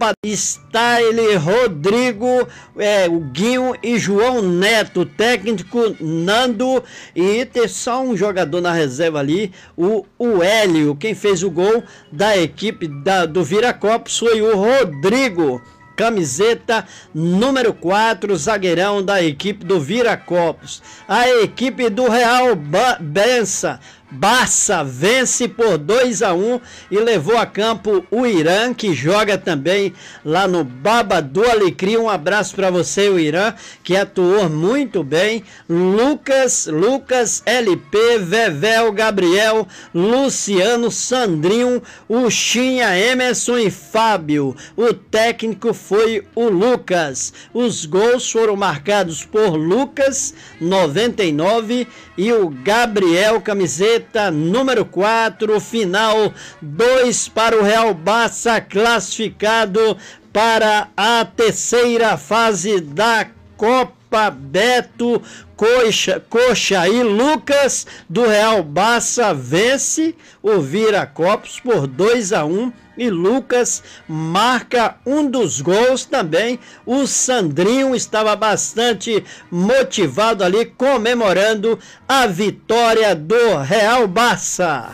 Copa Style, Rodrigo, o Guinho e João Neto, técnico Nando, e ter só um jogador na reserva ali, o Hélio. Quem fez o gol da equipe do Viracopos foi o Rodrigo, camiseta número 4, zagueirão da equipe do Viracopos. A equipe do Real Barça vence por 2-1 e levou a campo o Irã, que joga também lá no Baba do Alecrim. Um abraço para você, o Irã, que atuou muito bem. Lucas, LP, Vevel, Gabriel, Luciano, Sandrinho, Uxinha, Emerson e Fábio. O técnico foi o Lucas. Os gols foram marcados por Lucas, 99, e o Gabriel, camiseta número 4, final 2 para o Real Barça, classificado para a terceira fase da Copa. Beto Coxa e Lucas do Real Barça vence o Viracopos por 2-1 e Lucas marca um dos gols também. O Sandrinho estava bastante motivado ali, comemorando a vitória do Real Barça.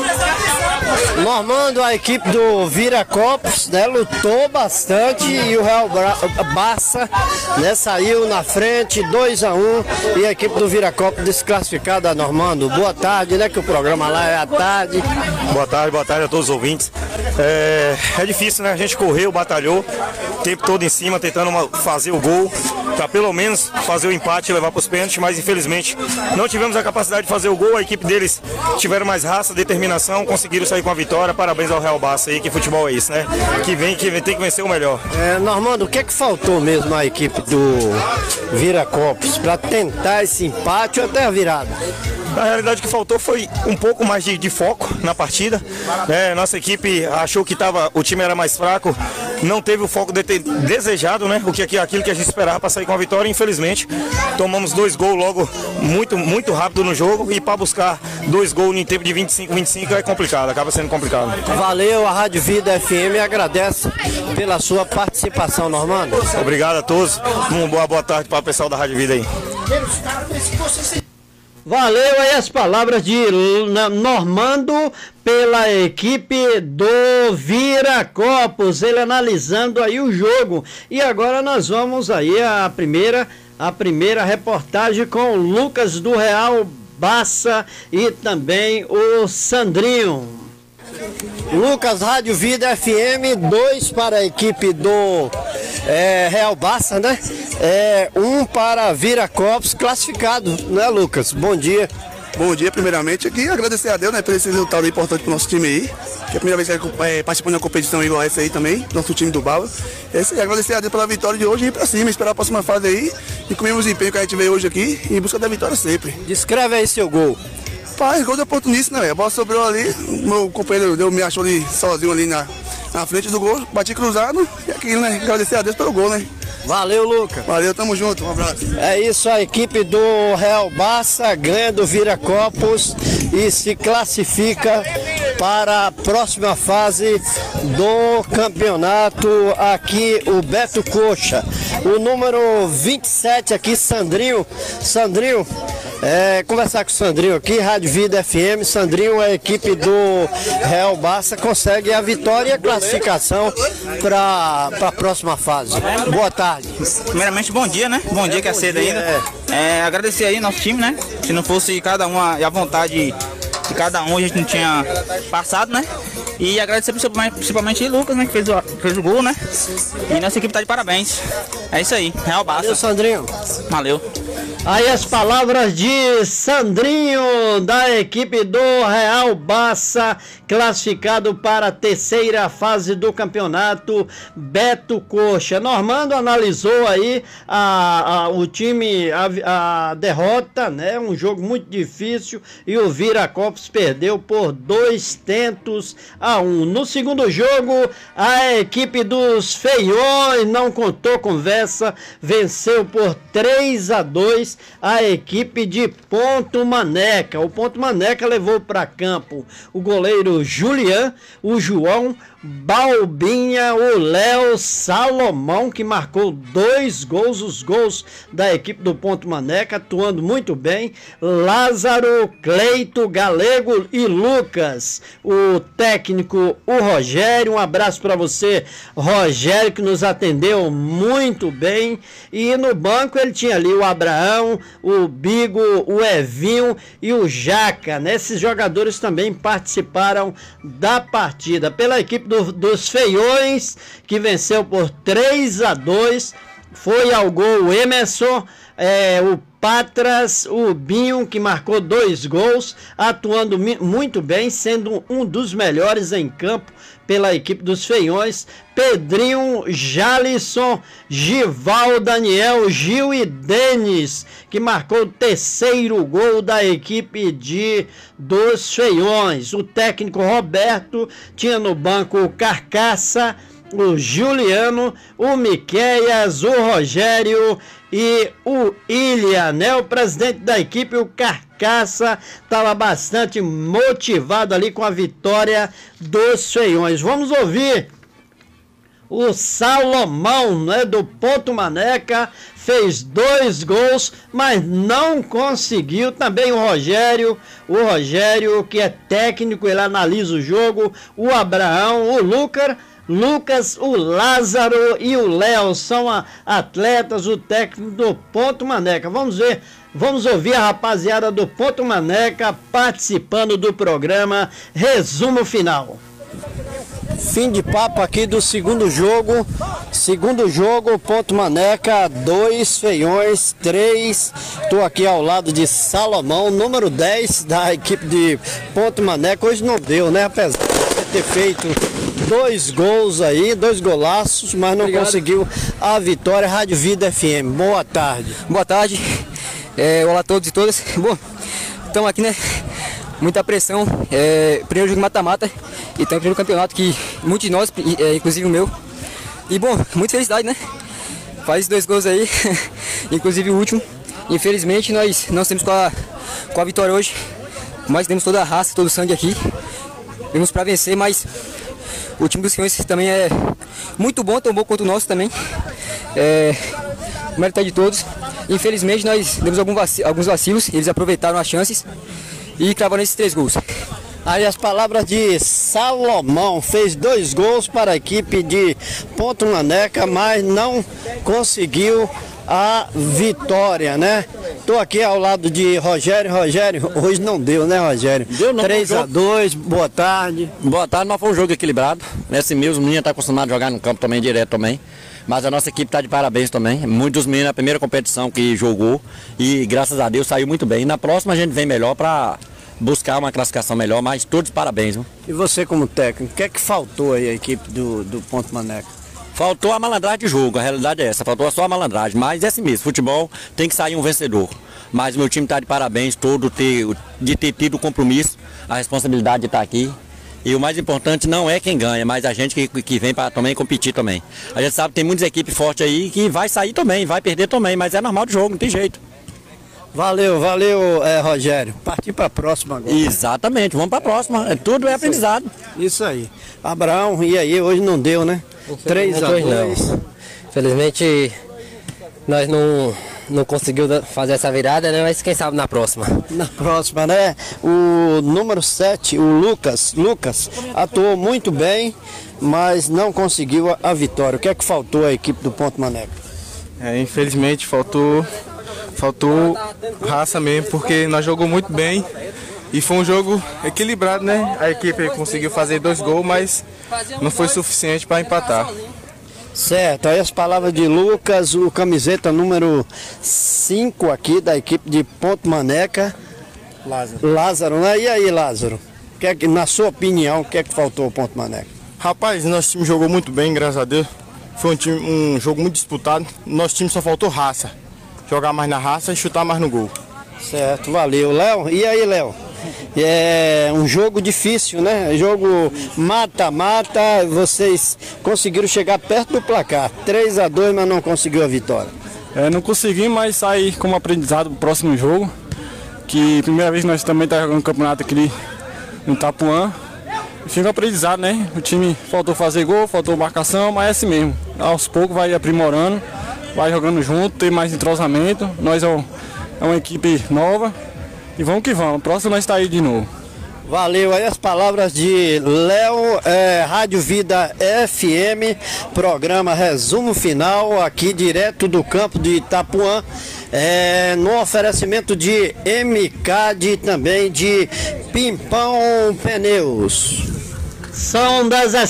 Normando, a equipe do Viracopos, né, lutou bastante e o Real Barça, né, saiu na frente 2-1 e a equipe do Viracopos desclassificada. Normando, boa tarde, né, que o programa lá é à tarde. Boa tarde a todos os ouvintes. É difícil, né, a gente correu, batalhou o tempo todo em cima, tentando fazer o gol, para pelo menos fazer o empate e levar para os pênaltis, mas infelizmente não tivemos a capacidade de fazer o gol. A equipe deles tiveram mais raça, determinação, conseguiram sair com a vitória. Parabéns ao Real Barça aí, que futebol é isso, né? Que tem que vencer o melhor. Normando, o que é que faltou mesmo à equipe do Viracopos para tentar esse empate ou até a virada? Na realidade, o que faltou foi um pouco mais de foco na partida. Nossa equipe achou que o time era mais fraco, não teve o foco desejado, né? Aquilo que a gente esperava para sair com a vitória. Infelizmente, tomamos 2 gols logo muito rápido no jogo, e para buscar 2 gols em tempo de 25 é complicado, acaba sendo complicado. Valeu, a Rádio Vida FM agradece pela sua participação, Normando. Obrigado a todos, uma boa tarde para o pessoal da Rádio Vida aí. Valeu aí as palavras de Normando pela equipe do Viracopos, ele analisando aí o jogo. E agora nós vamos aí a primeira reportagem com o Lucas do Real Barça e também o Sandrinho. Lucas, Rádio Vida FM, 2 para a equipe do Real Barça, né? 1 para Viracopos, classificado, né, Lucas? Bom dia. Bom dia, primeiramente, aqui agradecer a Deus, né, por esse resultado importante para o nosso time aí, que é a primeira vez que participando de uma competição igual essa aí também, nosso time do Bala. Agradecer a Deus pela vitória de hoje e ir para cima, esperar a próxima fase aí e com o mesmo desempenho que a gente veio hoje aqui, em busca da vitória sempre. Descreve aí seu gol. Pai, gol de oportunista, né, velho? A bola sobrou ali, meu companheiro me achou ali sozinho ali na frente do gol, bati cruzado e aquilo, né? Agradecer a Deus pelo gol, né? Valeu, Lucas. Valeu, tamo junto, um abraço. É isso, a equipe do Real Barça ganha do Viracopos e se classifica para a próxima fase do campeonato. Aqui o Beto Coxa, o número 27 aqui, Sandrinho, conversar com o Sandrinho aqui, Rádio Vida FM. Sandrinho, a equipe do Real Barça consegue a vitória e a classificação para a próxima fase. Boa tarde. Primeiramente, bom dia, né? Bom dia, que é cedo ainda. Agradecer aí nosso time, né? Se não fosse cada um e a vontade de cada um, a gente não tinha passado, né? E agradecer principalmente o Lucas, né? Que fez o gol, né? E nossa equipe tá de parabéns. É isso aí, Real Barça. Valeu, Sandrinho. Valeu. Aí as palavras de Sandrinho, da equipe do Real Barça, classificado para a terceira fase do campeonato. Beto Coxa. Normando analisou aí o time, a derrota, né? Um jogo muito difícil e o Viracopos perdeu por 2-1. No segundo jogo, a equipe dos Feiões não contou conversa, venceu por 3-2 a equipe de Ponto Maneca. O Ponto Maneca levou para campo o goleiro Julian, o João, Balbinha, o Léo, Salomão, que marcou 2 gols, os gols da equipe do Ponto Maneca, atuando muito bem, Lázaro, Cleito, Galego e Lucas, o técnico, o Rogério, um abraço para você, Rogério, que nos atendeu muito bem, e no banco ele tinha ali o Abraão, o Bigo, o Evinho e o Jaca, né? Esses jogadores também participaram da partida, pela equipe dos Feiões, que venceu por 3-2, foi ao gol o Emerson, o Patras, o Binho, que marcou 2 gols, atuando muito bem, sendo um dos melhores em campo pela equipe dos Feiões, Pedrinho, Jalisson, Gival, Daniel, Gil e Denis, que marcou o 3º gol da equipe dos Feiões. O técnico Roberto tinha no banco o Carcaça, o Juliano, o Miqueias, o Rogério e o Ilha, né? O presidente da equipe, o Carcaça, estava bastante motivado ali com a vitória dos Feiões. Vamos ouvir o Salomão, né, do Ponto Maneca, fez 2 gols, mas não conseguiu. Também o Rogério, que é técnico, ele analisa o jogo, o Abraão, o Lucas, o Lázaro e o Léo são atletas, o técnico do Ponto Maneca. Vamos ouvir a rapaziada do Ponto Maneca participando do programa Resumo Final. Fim de papo aqui do segundo jogo. Ponto Maneca 2, Feiões 3. Estou aqui ao lado de Salomão, número 10 da equipe de Ponto Maneca. Hoje não deu, né? Apesar de ter feito 2 gols aí, 2 golaços, mas não conseguiu a vitória. Rádio Vida FM, boa tarde. Boa tarde, olá a todos e todas. Bom, estamos aqui, né? Muita pressão, primeiro jogo mata-mata e também primeiro campeonato que muitos de nós, inclusive o meu. E bom, muita felicidade, né? Faz 2 gols aí, inclusive o último. Infelizmente nós não temos com a vitória hoje, mas temos toda a raça, todo o sangue aqui. Vimos para vencer, mas o time dos Feiões também é muito bom, tão bom quanto o nosso também. O mérito é de todos. Infelizmente nós demos alguns vacilos, eles aproveitaram as chances e cravaram esses 3 gols. Aí as palavras de Salomão, fez 2 gols para a equipe de Ponto Maneca, mas não conseguiu a vitória, né? Tô aqui ao lado de Rogério, hoje não deu, né, Rogério? Deu não. 3-2, boa tarde. Boa tarde, mas foi um jogo equilibrado. Esse mesmo, o menino está acostumado a jogar no campo também, direto também. Mas a nossa equipe está de parabéns também. Muitos meninos na primeira competição que jogou e graças a Deus saiu muito bem. E na próxima a gente vem melhor para buscar uma classificação melhor, mas todos parabéns. Viu? E você como técnico, o que é que faltou aí a equipe do Ponto Maneca? Faltou a malandragem de jogo, a realidade é essa, faltou só a malandragem, mas é assim mesmo, futebol tem que sair um vencedor. Mas o meu time está de parabéns todo de ter tido o compromisso, a responsabilidade de estar aqui. E o mais importante não é quem ganha, mas a gente que vem para também competir também. A gente sabe que tem muitas equipes fortes aí que vai sair também, vai perder também, mas é normal do jogo, não tem jeito. Valeu, Rogério. Partir para a próxima agora. Exatamente, vamos para a próxima. Tudo é aprendizado. Isso aí. Abraão, e aí? Hoje não deu, né? 3-2. Infelizmente, nós não conseguimos fazer essa virada, né? Mas quem sabe na próxima. Na próxima, né? O número 7, o Lucas, atuou muito bem, mas não conseguiu a vitória. O que é que faltou à equipe do Ponto Maneca? Infelizmente, faltou raça mesmo, porque nós jogamos muito bem e foi um jogo equilibrado, né? A equipe conseguiu fazer 2 gols, mas não foi suficiente para empatar. Certo, aí as palavras de Lucas, o camiseta número 5 aqui da equipe de Ponto Maneca, Lázaro, né? E aí, Lázaro, na sua opinião, o que é que faltou ao Ponto Maneca? Rapaz, nosso time jogou muito bem, graças a Deus. Foi um jogo muito disputado, nosso time só faltou raça. Jogar mais na raça e chutar mais no gol. Certo, valeu. Léo, e aí, Léo? É um jogo difícil, né? Jogo mata-mata, vocês conseguiram chegar perto do placar. 3-2, mas não conseguiu a vitória. Não consegui, mas sair como aprendizado pro próximo jogo. Que primeira vez nós também estamos jogando campeonato aqui no Itapuã. fica aprendizado, né? O time faltou fazer gol, faltou marcação, mas é assim mesmo. Aos poucos vai aprimorando, vai jogando junto, tem mais entrosamento. Nós é uma equipe nova e vamos que vamos. Próximo nós está aí de novo. Valeu, aí as palavras de Léo, Rádio Vida FM, programa Resumo Final, aqui direto do campo de Itapuã, no oferecimento de MCAD, também de Pimpão Pneus. São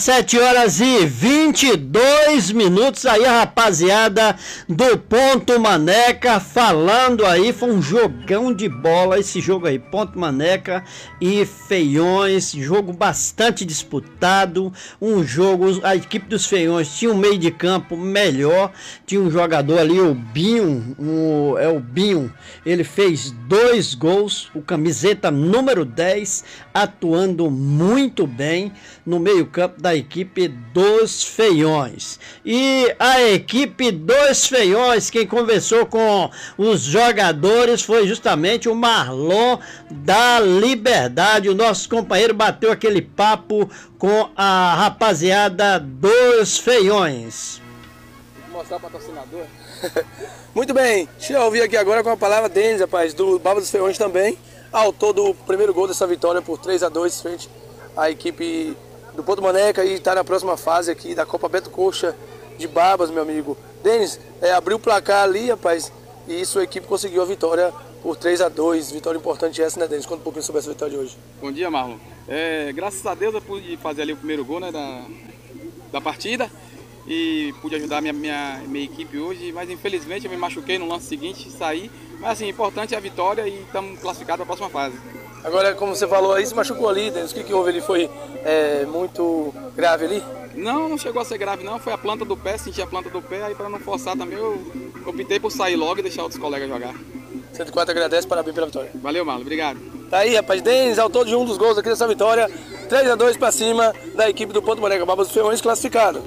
17h22 aí, a rapaziada do Ponto Maneca falando aí, foi um jogão de bola esse jogo aí, Ponto Maneca e Feiões, jogo bastante disputado, um jogo, a equipe dos Feiões tinha um meio de campo melhor, tinha um jogador ali, o Binho, o Binho, ele fez 2 gols, o camiseta número 10, atuando muito bem no meio-campo da equipe dos Feiões. E a equipe dos Feiões, quem conversou com os jogadores foi justamente o Marlon da Liberdade. O nosso companheiro bateu aquele papo com a rapaziada dos Feiões. Vou mostrar para o patrocinador. Muito bem, deixa eu ouvir aqui agora com a palavra Denis, rapaz, do Baba dos Feiões também, autor do primeiro gol dessa vitória por 3-2 frente à equipe do Ponto Maneca, e está na próxima fase aqui da Copa Beto Coxa de Babas, meu amigo. Denis, abriu o placar ali, rapaz, e sua equipe conseguiu a vitória por 3-2, vitória importante essa, né, Denis? Conta um pouquinho sobre essa vitória de hoje. Bom dia, Marlon. Graças a Deus eu pude fazer ali o primeiro gol, né, da partida, e pude ajudar minha equipe hoje, mas infelizmente eu me machuquei no lance seguinte, saí, mas assim, importante é a vitória e estamos classificados para a próxima fase. Agora, como você falou aí, se machucou ali, Denis, o que houve ali? Foi muito grave ali? Não chegou a ser grave não, foi a planta do pé, senti a planta do pé, aí para não forçar também eu optei por sair logo e deixar outros colegas jogar. 104 agradece, parabéns pela vitória. Valeu, Marlon, obrigado. Tá aí, rapaz, Denis, autor de um dos gols aqui dessa vitória, 3-2 para cima da equipe do Ponto Maneca, Babas dos Feiões classificado.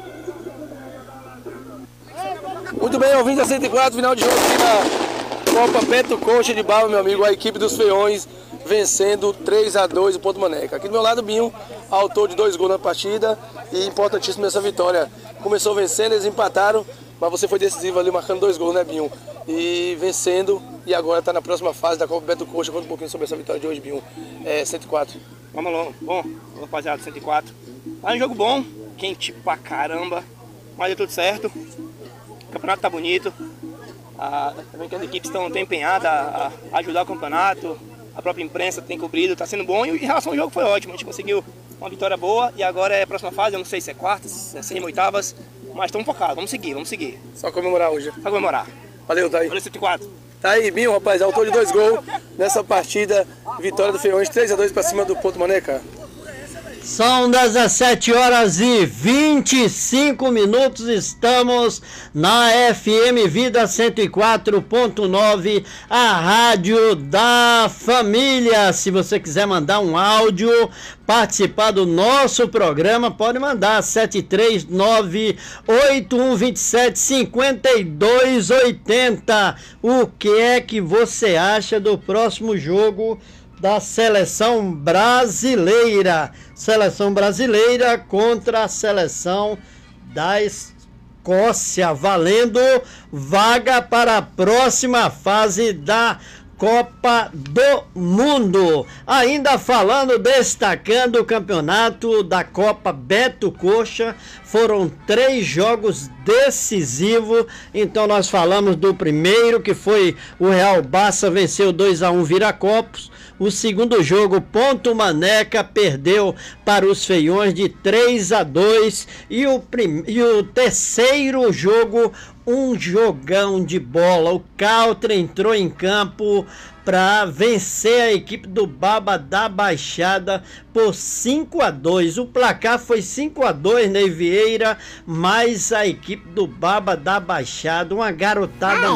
Muito bem, ouvindo a 104, final de jogo aqui na Copa Beto Coxa de Baba, meu amigo, a equipe dos Feiões vencendo 3-2 o Ponto Maneca. Aqui do meu lado, Binho, autor de 2 gols na partida e importantíssimo essa vitória. Começou vencendo, eles empataram, mas você foi decisivo ali marcando 2 gols, né, Binho? E vencendo, e agora está na próxima fase da Copa Beto Coxa. Conta um pouquinho sobre essa vitória de hoje, Binho. 104. Vamos lá, bom, rapaziada, 104. É um jogo bom, quente pra caramba, mas deu tudo certo. O campeonato tá bonito. Também que as equipes estão empenhadas a ajudar o campeonato. A própria imprensa tem cobrido, está sendo bom, e em relação ao jogo foi ótimo, a gente conseguiu uma vitória boa e agora é a próxima fase, eu não sei se é quartas, se é oitavas, mas estamos focados, vamos seguir. Só comemorar hoje. Só comemorar. Valeu, tá aí. Valeu, 104. Tá aí, Binho, rapaz, autor de 2 gols nessa partida, vitória do Feiões, 3-2 para cima do Ponto Maneca. São 17h25, estamos na FM Vida 104.9, a rádio da família. Se você quiser mandar um áudio, participar do nosso programa, pode mandar 739-8127-5280. O que é que você acha do próximo jogo da seleção brasileira? Seleção brasileira contra a seleção da Escócia, valendo vaga para a próxima fase da Copa do Mundo. Ainda falando, destacando o campeonato da Copa Beto Coxa, foram 3 jogos decisivos. Então nós falamos do primeiro, que foi o Real Barça venceu 2-1 Viracopos. O segundo jogo, Ponto Maneca perdeu para os Feiões de 3-2. E o terceiro jogo, um jogão de bola. O Caltra entrou em campo para vencer a equipe do Baba da Baixada por 5-2. O placar foi 5-2, Ney Vieira, mas a equipe do Baba da Baixada, uma garotada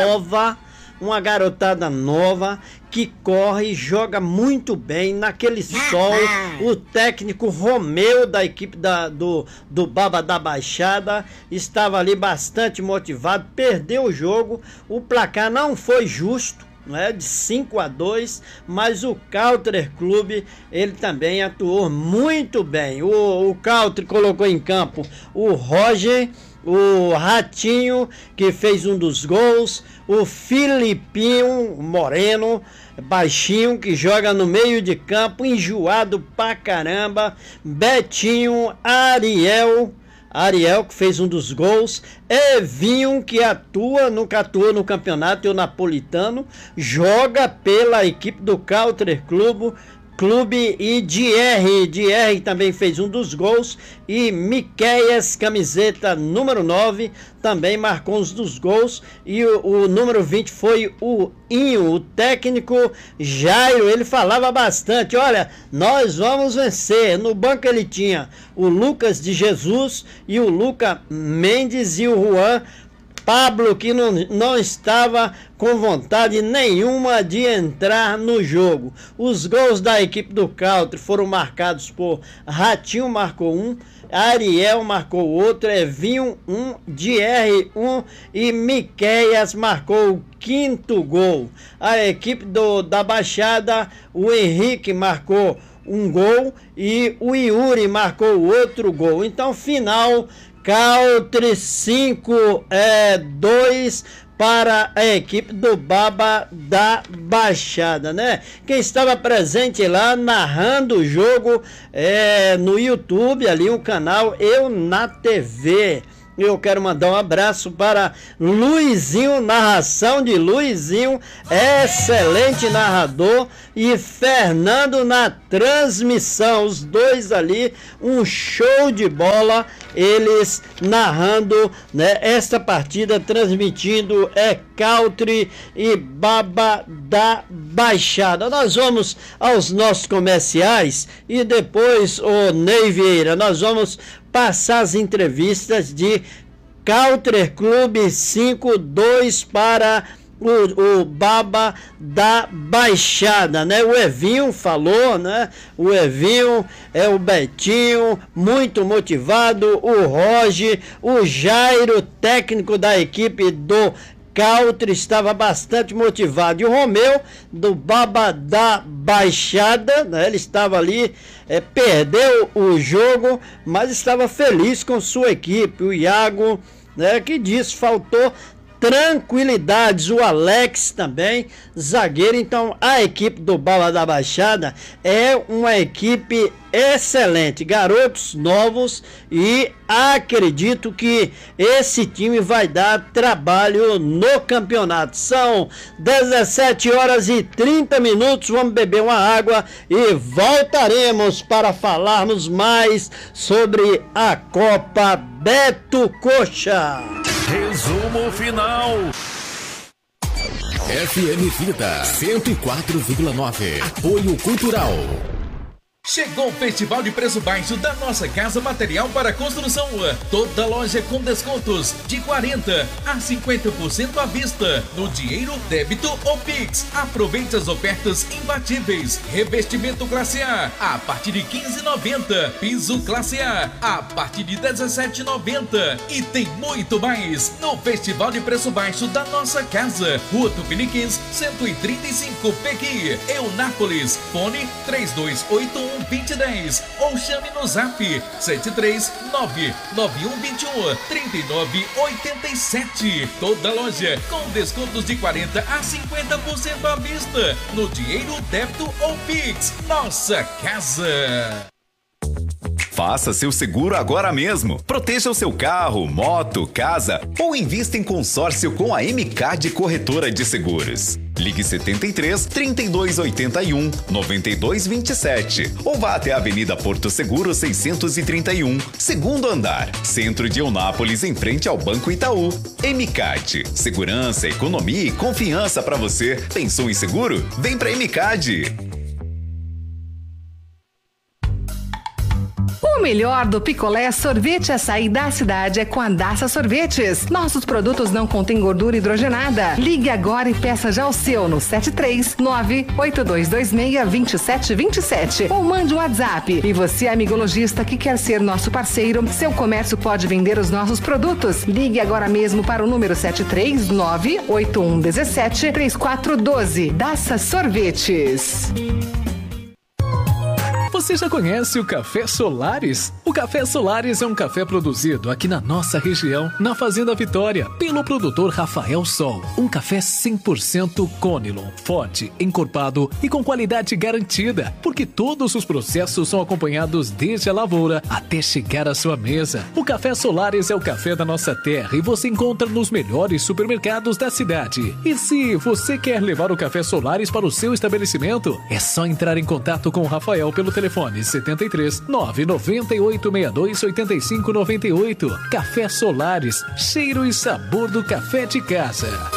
nova que corre e joga muito bem naquele sol. O técnico Romeu da equipe do Baba da Baixada estava ali bastante motivado, perdeu o jogo, o placar não foi justo, né, de 5-2, mas o Country Clube, ele também atuou muito bem. O Country colocou em campo o Roger, o Ratinho, que fez um dos gols, o Filipinho Moreno, baixinho, que joga no meio de campo, enjoado pra caramba, Betinho, Ariel, que fez um dos gols, Evinho, que nunca atuou no campeonato napolitano, joga pela equipe do Country Clube, e DR também fez um dos gols, e Miqueias, camiseta número 9, também marcou uns dos gols, e o número 20 foi o Inho, o técnico Jairo. Ele falava bastante: olha, nós vamos vencer. No banco ele tinha o Lucas de Jesus e o Luca Mendes e o Juan Pablo, que não estava com vontade nenhuma de entrar no jogo. Os gols da equipe do Country foram marcados por Ratinho, marcou um, Ariel marcou outro, Evinho DR e Miqueias marcou o 5º gol. A equipe da Baixada, o Henrique marcou um gol e o Yuri marcou outro gol. Então, final, Country 5-2 para a equipe do Baba da Baixada, né? Quem estava presente lá narrando o jogo no YouTube, ali o canal Eu na TV. Eu quero mandar um abraço para Luizinho, narração de Luizinho, excelente narrador, e Fernando na transmissão, os dois ali, um show de bola, eles narrando, né, esta partida, transmitindo Country e Baba da Baixada. Nós vamos aos nossos comerciais e depois, o Ney Vieira, nós vamos passar as entrevistas de Country Clube 5-2 para o Baba da Baixada, né? O Evinho falou, né? O Evinho, o Betinho, muito motivado, o Roger, o Jairo, técnico da equipe do Country, estava bastante motivado, e o Romeu do Baba da Baixada, né, ele estava ali, perdeu o jogo, mas estava feliz com sua equipe. O Iago, né, que disse, faltou tranquilidades, o Alex também, zagueiro. Então a equipe do Baba da Baixada é uma equipe excelente, garotos novos, e acredito que esse time vai dar trabalho no campeonato. São 17h30, vamos beber uma água e voltaremos para falarmos mais sobre a Copa Beto Coxa. Resumo final. FM Vida 104,9. Apoio Cultural. Chegou o Festival de Preço Baixo da Nossa Casa Material para Construção. Toda loja com descontos de 40% a 50% à vista, no dinheiro, débito ou Pix. Aproveite as ofertas imbatíveis. Revestimento classe A partir de R$ 15,90. Piso classe A partir de R$ 17,90. E tem muito mais no Festival de Preço Baixo da Nossa Casa. Rua Tupiniquins, 135, Pequi, Eunápolis. Fone 3281-2010 ou chame no zap 739-9121-3987. Toda loja com descontos de 40% a 50% à vista, no dinheiro, débito ou Pix. Nossa Casa. Faça seu seguro agora mesmo. Proteja o seu carro, moto, casa ou invista em consórcio com a MCAD Corretora de Seguros. Ligue 73 3281 9227 ou vá até a Avenida Porto Seguro 631, segundo andar, centro de Eunápolis, em frente ao Banco Itaú. MCAD, segurança, economia e confiança para você. Pensou em seguro? Vem para MCAD. O melhor do picolé, sorvete e açaí da cidade é com a Daça Sorvetes. Nossos produtos não contêm gordura hidrogenada. Ligue agora e peça já o seu no 73982262727 ou mande um WhatsApp. E você, amigo lojista que quer ser nosso parceiro, seu comércio pode vender os nossos produtos. Ligue agora mesmo para o número 73981173412. Daça Sorvetes. Você já conhece o Café Solares? O Café Solares é um café produzido aqui na nossa região, na Fazenda Vitória, pelo produtor Rafael Sol. Um café 100% Conilon, forte, encorpado e com qualidade garantida, porque todos os processos são acompanhados desde a lavoura até chegar à sua mesa. O Café Solares é o café da nossa terra e você encontra nos melhores supermercados da cidade. E se você quer levar o Café Solares para o seu estabelecimento, é só entrar em contato com o Rafael pelo telefone 73 998 62 85 98. Café Solares, cheiro e sabor do café de casa.